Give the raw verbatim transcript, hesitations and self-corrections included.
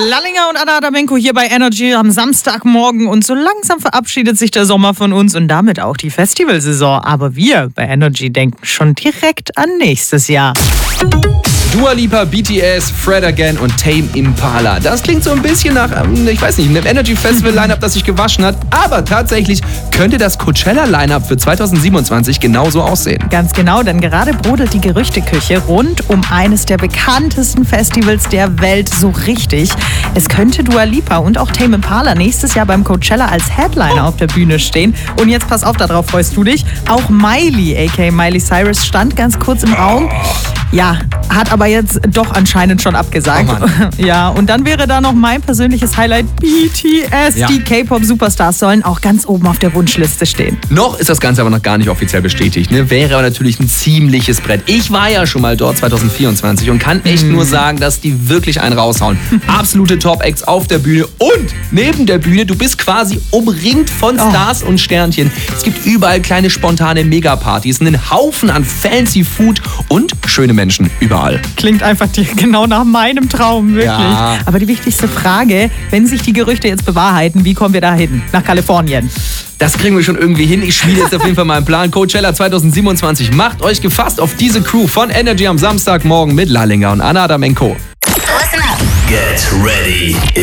Lallinger und Anna Adamenko hier bei Energy am Samstagmorgen und so langsam verabschiedet sich der Sommer von uns und damit auch die Festivalsaison. Aber wir bei Energy denken schon direkt an nächstes Jahr. Dua Lipa, B T S, Fred Again und Tame Impala. Das klingt so ein bisschen nach, ich weiß nicht, einem Energy-Festival-Line-Up, das sich gewaschen hat. Aber tatsächlich könnte das Coachella-Line-Up für zweitausendsiebenundzwanzig genauso aussehen. Ganz genau, denn gerade brodelt die Gerüchteküche rund um eines der bekanntesten Festivals der Welt so richtig. Es könnte Dua Lipa und auch Tame Impala nächstes Jahr beim Coachella als Headliner auf der Bühne stehen. Und jetzt pass auf, darauf freust du dich. Auch Miley, aka Miley Cyrus, stand ganz kurz im Raum. Ja, hat aber jetzt doch anscheinend schon abgesagt. Oh Mann. Ja, und dann wäre da noch mein persönliches Highlight, B T S. Ja. Die K-Pop-Superstars sollen auch ganz oben auf der Wunschliste stehen. Noch ist das Ganze aber noch gar nicht offiziell bestätigt. Ne? Wäre aber natürlich ein ziemliches Brett. Ich war ja schon mal dort zweitausendvierundzwanzig und kann echt Mhm. nur sagen, dass die wirklich einen raushauen. Absolute Top-Acts auf der Bühne und neben der Bühne. Du bist quasi umringt von Oh. Stars und Sternchen. Es gibt überall kleine spontane Megapartys, einen Haufen an fancy Food und schöne Menschen überall. Klingt einfach die, genau nach meinem Traum, wirklich. Ja. Aber die wichtigste Frage, wenn sich die Gerüchte jetzt bewahrheiten, wie kommen wir da hin? Nach Kalifornien. Das kriegen wir schon irgendwie hin. Ich schmiede jetzt auf jeden Fall mal einen Plan. Coachella zweitausendsiebenundzwanzig. Macht euch gefasst auf diese Crew von Energy am Samstagmorgen mit Lallinger und Anna Adamenko. Listen up. Get ready.